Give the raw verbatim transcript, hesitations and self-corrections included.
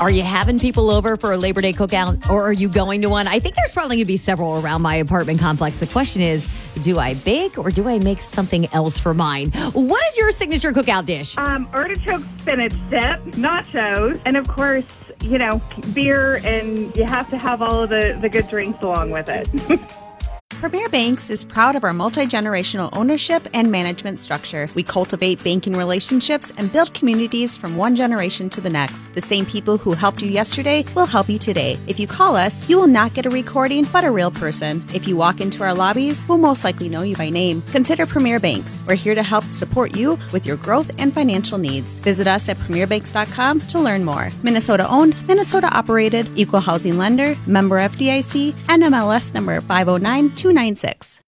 Are you having people over for a Labor Day cookout, or are you going to one? I think there's probably going to be several around my apartment complex. The question is, do I bake or do I make something else for mine? What is your signature cookout dish? Um, artichoke spinach dip, nachos, and of course, you know, beer, and you have to have all of the, the good drinks along with it. Premier Banks is proud of our multi-generational ownership and management structure. We cultivate banking relationships and build communities from one generation to the next. The same people who helped you yesterday will help you today. If you call us, you will not get a recording, but a real person. If you walk into our lobbies, we'll most likely know you by name. Consider Premier Banks. We're here to help support you with your growth and financial needs. Visit us at premier banks dot com to learn more. Minnesota owned, Minnesota operated, equal housing lender, member F D I C, N M L S number five oh nine two nine six.